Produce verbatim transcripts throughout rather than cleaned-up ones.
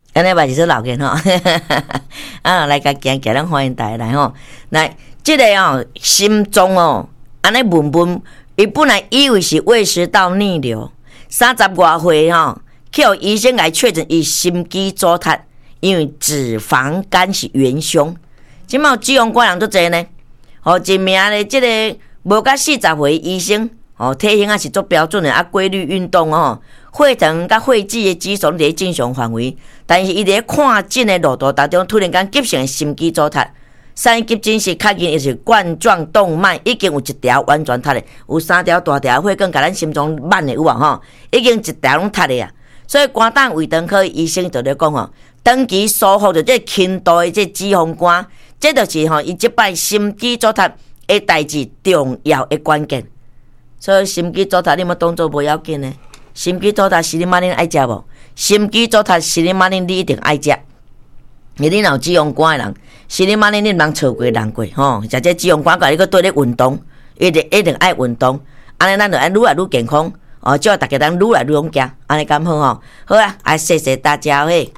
安尼嘛是说老见吼，啊来甲行行，咱欢迎大家来吼。来，这个哦，心脏哦，安尼闷闷，伊本来以为是胃食道逆流，三十外岁吼，去互医生来确诊伊心肌阻塞，因为脂肪肝是元凶。即马有脂肪肝人足济呢，吼一名咧，即个无甲四十岁医生。哦，体型也是足标准的，啊，规律运动哦，血糖甲血脂的指数伫正常范围，但是伊伫看诊的路途当中，突然间急性的心肌阻塞，三急诊室确认伊是冠状动脉已经有一条完全塌的，有三条大条血管甲咱心脏慢的有啊吼，已经一条拢塌的啊，所以肝胆胃肠科医生就咧讲吼，长期疏忽着这轻度的这脂肪肝，这就是吼伊即摆心肌阻塞的代志重要的关键。所以心肌阻塞你莫当作无要紧呢。心肌阻塞是你妈恁爱食无？心肌阻塞是你妈恁你一定爱食。你恁有脂肪肝的人，是你妈恁你毋通错过人过吼。食这脂肪肝，甲你个对咧运动，一定一定爱运动。安尼咱就爱愈来愈健康哦，叫大家咱愈来愈勇敢，安尼敢好吼？好啊，啊谢谢大家嘿。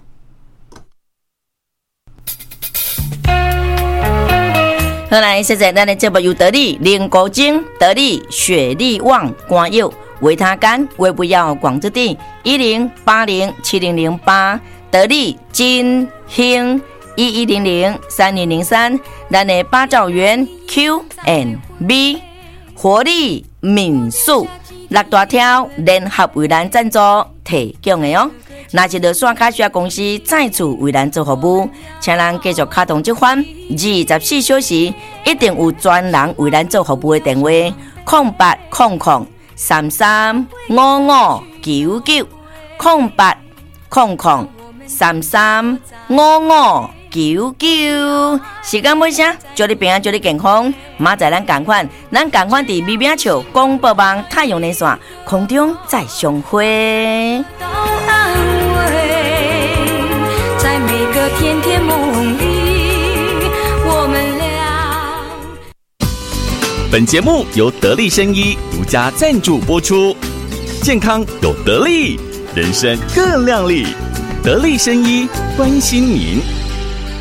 好来，现在咱的节目由得力灵骨精、得力血力旺肝药、维他肝、胃不药广之地一零八零七零零八，得力金兴一一零零三零零三，咱的八兆元 Q and B 活力敏速六大条联合为咱赞助提供的哦。若是落线卡需要公司再次为咱做服务，请咱继续卡通这番二十四小时，一定有专人为咱做服务的电话：空八空空三三五五九九，空八空空三三五五九九。时间尾声，祝你平安，祝你健康。明仔咱同款，咱同款伫美美笑广播网太阳连线空中再相会。甜甜梦里，我们俩。本节目由得力生医独家赞助播出。健康有得力，人生更亮丽。得力生医关心您。